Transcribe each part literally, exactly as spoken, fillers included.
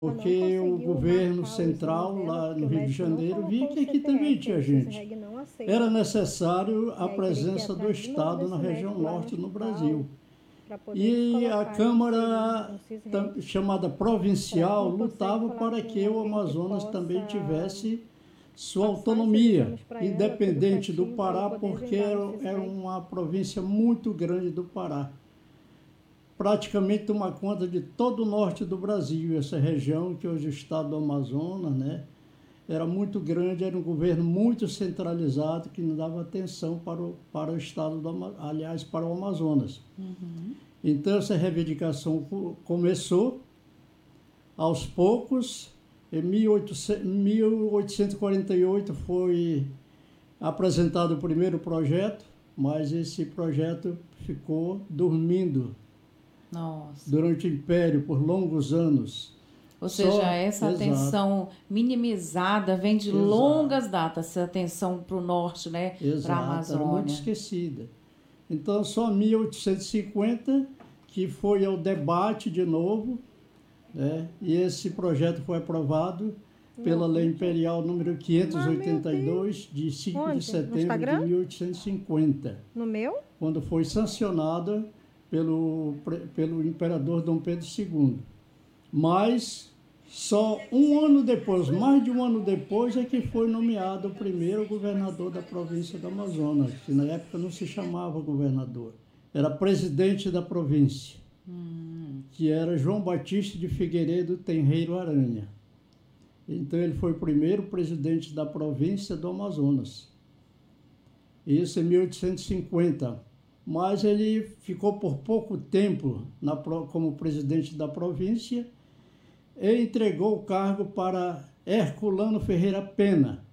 Porque o governo central, lá no Rio de Janeiro, via que aqui também tinha gente. Era necessário a presença do Estado na região norte no Brasil. E a Câmara, chamada provincial, lutava para que o Amazonas também tivesse sua autonomia, independente do Pará, porque era uma província muito grande do Pará. Praticamente toma conta de todo o norte do Brasil, essa região que hoje é o estado do Amazonas, né? Era muito grande, era um governo muito centralizado que não dava atenção para o, para o estado, do, aliás, para o Amazonas. Uhum. Então essa reivindicação começou aos poucos. Em mil oitocentos e quarenta e oito foi apresentado o primeiro projeto, mas esse projeto ficou dormindo. Nossa. Durante o Império, por longos anos. Ou seja, Só, essa exato. atenção minimizada vem de exato. longas datas, essa atenção para o norte, né? Para a Amazônia. Era muito esquecida. Então, só em mil oitocentos e cinquenta, que foi ao debate de novo, né? E esse projeto foi aprovado pela Lei Imperial número quinhentos e oitenta e dois, de cinco Onde? de setembro de mil oitocentos e cinquenta. No meu? Quando foi sancionada pelo, pelo imperador Dom Pedro segundo. Mas só um ano depois, mais de um ano depois, é que foi nomeado o primeiro governador da província do Amazonas, que na época não se chamava governador, era presidente da província, hum. que era João Batista de Figueiredo Tenreiro Aranha. Então ele foi o primeiro presidente da província do Amazonas. Isso em mil oitocentos e cinquenta. Mas ele ficou por pouco tempo na, como presidente da província e entregou o cargo para Herculano Ferreira Pena,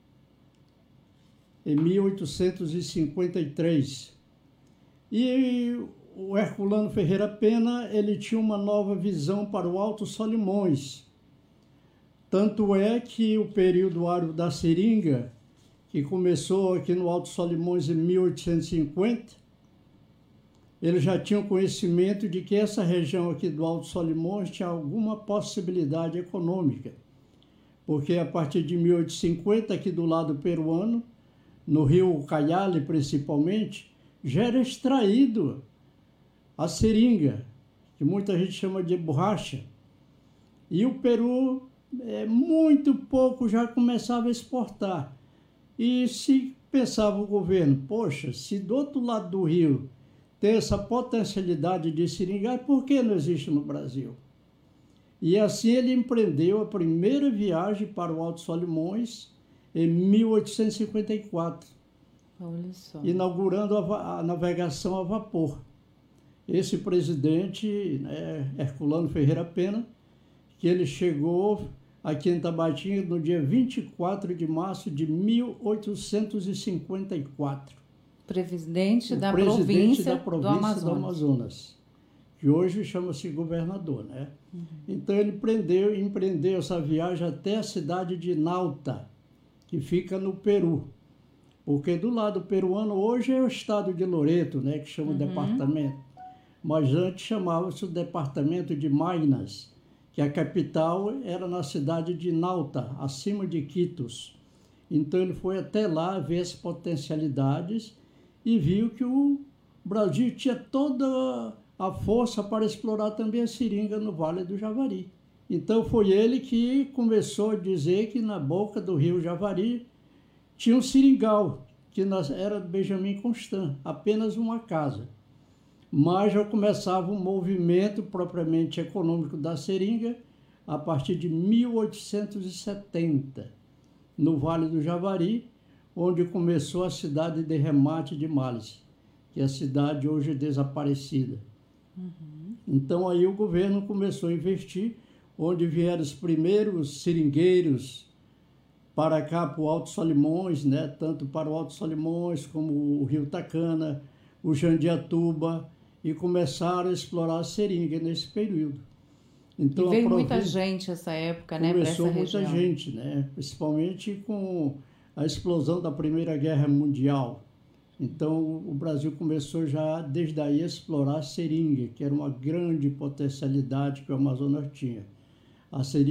em mil oitocentos e cinquenta e três. E o Herculano Ferreira Pena, ele tinha uma nova visão para o Alto Solimões. Tanto é que o período árido da seringa, que começou aqui no Alto Solimões em mil oitocentos e cinquenta, eles já tinham conhecimento de que essa região aqui do Alto Solimões tinha alguma possibilidade econômica, porque a partir de mil oitocentos e cinquenta, aqui do lado peruano, no rio Ucayali principalmente, já era extraído a seringa, que muita gente chama de borracha, e o Peru, é, muito pouco já começava a exportar. E se pensava o governo, poxa, se do outro lado do rio ter essa potencialidade de seringar, por que não existe no Brasil? E assim ele empreendeu a primeira viagem para o Alto Solimões em mil oitocentos e cinquenta e quatro, Olha só. inaugurando a, a navegação a vapor. Esse presidente, né, Herculano Ferreira Pena, que ele chegou aqui em Tabatinga no dia vinte e quatro de março de mil oitocentos e cinquenta e quatro. Presidente, da, presidente província da província do Amazonas. do Amazonas, que hoje chama-se governador, né? Uhum. Então ele prendeu, empreendeu essa viagem até a cidade de Nauta, que fica no Peru, porque do lado peruano hoje é o estado de Loreto, né, que chama uhum. departamento, mas antes chamava-se o departamento de Maynas, que a capital era na cidade de Nauta, acima de Quitos. Então ele foi até lá ver as potencialidades e viu que o Brasil tinha toda a força para explorar também a seringa no Vale do Javari. Então foi ele que começou a dizer que na boca do rio Javari tinha um seringal, que era Benjamin Constant, apenas uma casa. Mas já começava um movimento propriamente econômico da seringa a partir de mil oitocentos e setenta, no Vale do Javari, onde começou a cidade de Remate de Males, que é a cidade hoje desaparecida. Uhum. Então aí o governo começou a investir, onde vieram os primeiros seringueiros para cá, para o Alto Solimões, né? Tanto para o Alto Solimões como o Rio Tacana, o Jandiatuba, e começaram a explorar a seringa nesse período. Então, e veio muita gente essa época, né? Começou essa muita região. gente, né? Principalmente com a explosão da Primeira Guerra Mundial. Então o Brasil começou já desde aí a explorar a seringa, que era uma grande potencialidade que o Amazonas tinha. a